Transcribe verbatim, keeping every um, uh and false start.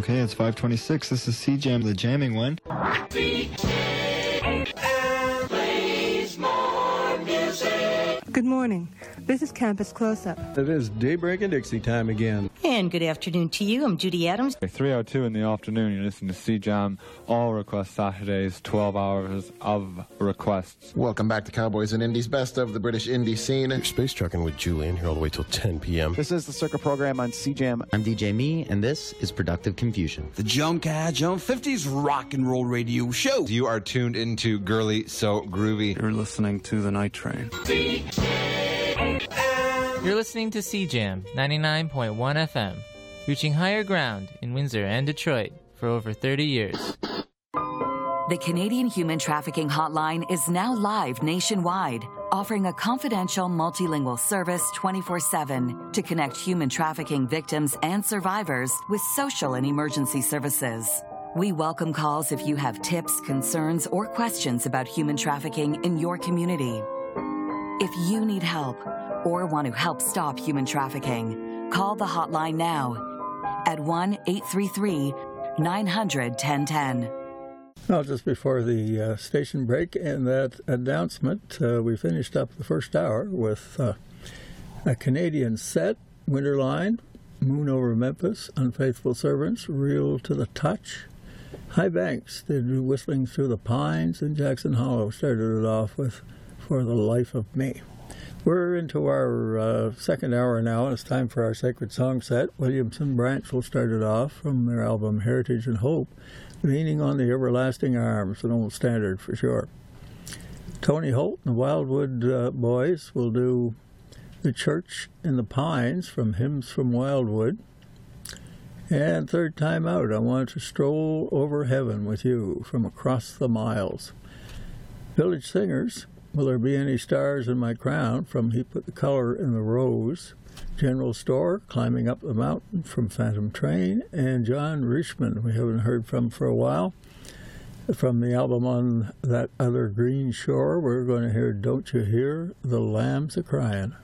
Okay, it's five twenty-six. This is C-Jam, the jamming one. Good morning. This is Campus Close-Up. It is Daybreak and Dixie time again. And good afternoon to you. I'm Judy Adams. three oh two in the afternoon, you're listening to C-Jam, all request Saturdays, twelve hours of requests. Welcome back to Cowboys and Indies, best of the British indie scene. You're space trucking with Julian here all the way till ten p.m. This is the Circa program on C-Jam. I'm D J Me, and this is Productive Confusion. The Jump Jump fifties rock and roll radio show. You are tuned into Girly So Groovy. You're listening to The Night Train. You're listening to C-Jam ninety-nine point one F M, reaching higher ground in Windsor and Detroit for over thirty years. The Canadian Human Trafficking Hotline is now live nationwide, offering a confidential multilingual service twenty-four seven to connect human trafficking victims and survivors with social and emergency services. We welcome calls if you have tips, concerns, or questions about human trafficking in your community. If you need help or want to help stop human trafficking, call the hotline now at one eight three three, nine hundred, ten ten. Well, just before the uh, station break and that announcement, uh, we finished up the first hour with uh, a Canadian set, Winterline, Moon Over Memphis, Unfaithful Servants, Real to the Touch. High Banks, they do Whistling Through the Pines, and Jackson Hollow started it off with For the Life of Me. We're into our uh, second hour now, and it's time for our sacred song set. Williamson Branch will start it off from their album Heritage and Hope, Leaning on the Everlasting Arms, an old standard for sure. Tony Holt and the Wildwood uh, Boys will do The Church in the Pines from Hymns from Wildwood. And third time out, I Want to Stroll Over Heaven with You from Across the Miles. Village Singers, Will There Be Any Stars in My Crown from He Put the Color in the Rose. General Store, Climbing Up the Mountain from Phantom Train. And John Richmond, we haven't heard from for a while. From the album On That Other Green Shore, we're going to hear Don't You Hear the Lambs A-Crying.